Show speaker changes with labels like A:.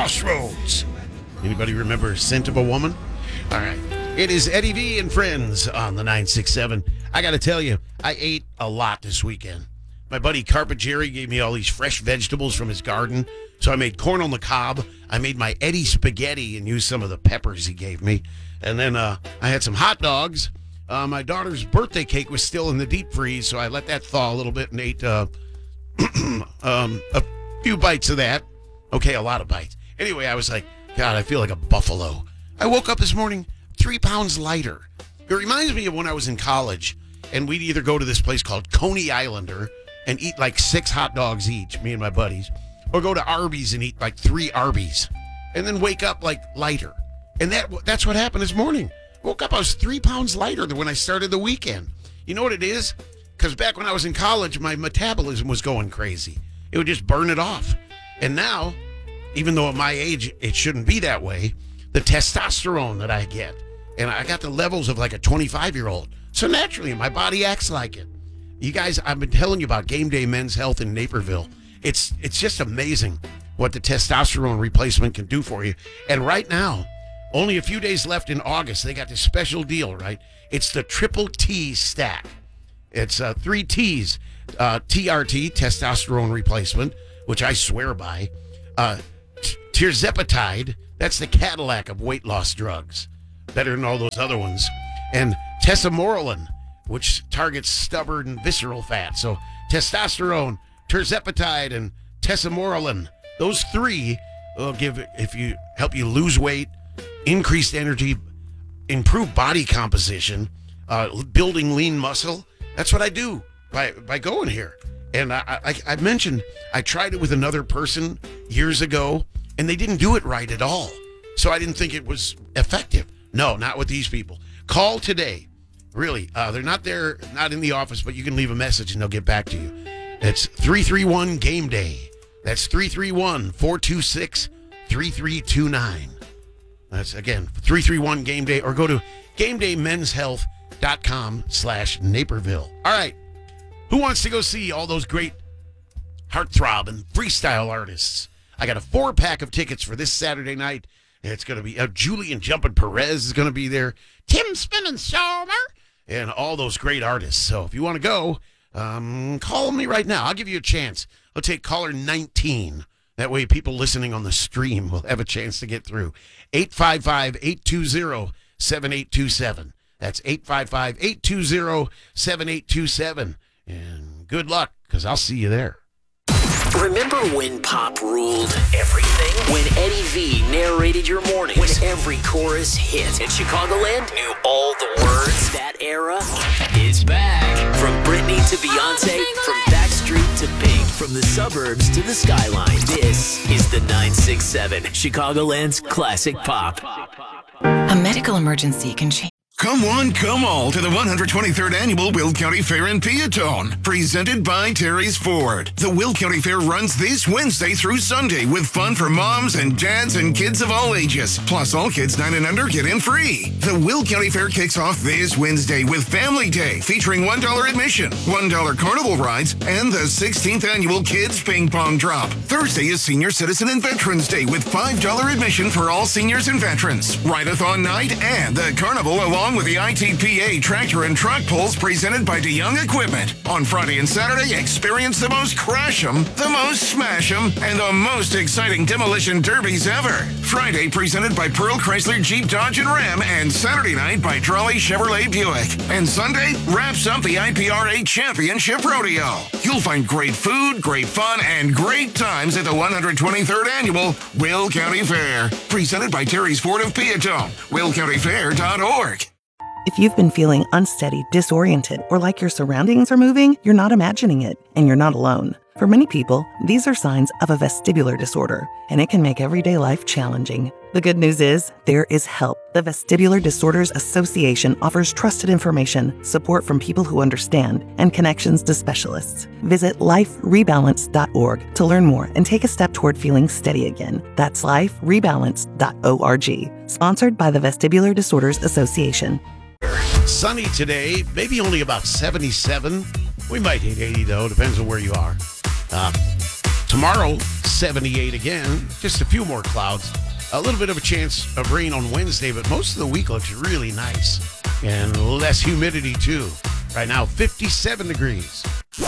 A: Crossroads. Anybody remember Scent of a Woman? All right. It is Eddie V and Friends on the 967. I got to tell you, I ate a lot this weekend. My buddy Carpet Jerry gave me all these fresh vegetables from his garden. So I made corn on the cob. I made my Eddie spaghetti and used some of the peppers he gave me. And then I had some hot dogs. My daughter's birthday cake was still in the deep freeze, so I let that thaw a little bit and ate a few bites of that. Okay, a lot of bites. Anyway, I was like, God, I feel like a buffalo. I woke up this morning 3 pounds lighter. It reminds me of when I was in college, and we'd either go to this place called Coney Islander and eat like 6 hot dogs each, me and my buddies, or go to Arby's and eat like 3 Arby's, and then wake up like lighter. And that's what happened this morning. Woke up, I was 3 pounds lighter than when I started the weekend. You know what it is? Because back when I was in college, my metabolism was going crazy. It would just burn it off. And now, even though at my age it shouldn't be that way, the testosterone that I get, and I got the levels of like a 25-year-old. So naturally, my body acts like it. You guys, I've been telling you about Game Day Men's Health in Naperville. It's just amazing what the testosterone replacement can do for you. And right now, only a few days left in August, they got this special deal, right? It's the Triple T stack. It's 3 T's. TRT, testosterone replacement, which I swear by. Tirzepatide, that's the Cadillac of weight loss drugs. Better than all those other ones. And tesamorelin, which targets stubborn and visceral fat. So testosterone, tirzepatide, and tesamorelin. Those 3 will help you lose weight, increased energy, improve body composition, building lean muscle. That's what I do by going here. And I mentioned I tried it with another person years ago, and they didn't do it right at all. So I didn't think it was effective. No, not with these people. Call today. Really, they're not in the office, but you can leave a message and they'll get back to you. It's 331 Game Day. That's 331-426-3329. That's, again, 331 Game Day, or go to GameDayMen'sHealth.com/Naperville. All right. Who wants to go see all those great heartthrob and freestyle artists? I got a 4-pack of tickets for this Saturday night. It's going to be Julian Jumpin' Perez is going to be there, Tim Spinning Sommer, and all those great artists. So if you want to go, call me right now. I'll give you a chance. I'll take caller 19. That way people listening on the stream will have a chance to get through. 855-820-7827. That's 855-820-7827. And good luck, because I'll see you there.
B: Remember when pop ruled everything? When Eddie V narrated your mornings? When every chorus hit? And Chicagoland knew all the words? That era is back. From Britney to Beyonce, from Backstreet to Pink, from the suburbs to the skyline, this is the 967, Chicagoland's classic pop.
C: A medical emergency can change.
D: Come one, come all to the 123rd Annual Will County Fair in Peatone, presented by Terry's Ford. The Will County Fair runs this Wednesday through Sunday with fun for moms and dads and kids of all ages. Plus, all kids 9 and under get in free. The Will County Fair kicks off this Wednesday with Family Day, featuring $1 admission, $1 carnival rides, and the 16th Annual Kids Ping Pong Drop. Thursday is Senior Citizen and Veterans Day with $5 admission for all seniors and veterans. Ride-a-thon night and the carnival along with the ITPA tractor and truck pulls presented by DeYoung Equipment. On Friday and Saturday, experience the most crash 'em, the most smash 'em, and the most exciting demolition derbies ever. Friday presented by Pearl Chrysler Jeep Dodge and Ram, and Saturday night by Trolley Chevrolet Buick. And Sunday wraps up the IPRA Championship Rodeo. You'll find great food, great fun, and great times at the 123rd Annual Will County Fair. Presented by Terry's Ford of Peatone. WillCountyFair.org.
E: If you've been feeling unsteady, disoriented, or like your surroundings are moving, you're not imagining it, and you're not alone. For many people, these are signs of a vestibular disorder, and it can make everyday life challenging. The good news is, there is help. The Vestibular Disorders Association offers trusted information, support from people who understand, and connections to specialists. Visit liferebalance.org to learn more and take a step toward feeling steady again. That's liferebalance.org. Sponsored by the Vestibular Disorders Association.
A: Sunny today, maybe only about 77. We might hit 80, though. Depends on where you are. Tomorrow, 78 again. Just a few more clouds. A little bit of a chance of rain on Wednesday, but most of the week looks really nice. And less humidity, too. Right now, 57 degrees.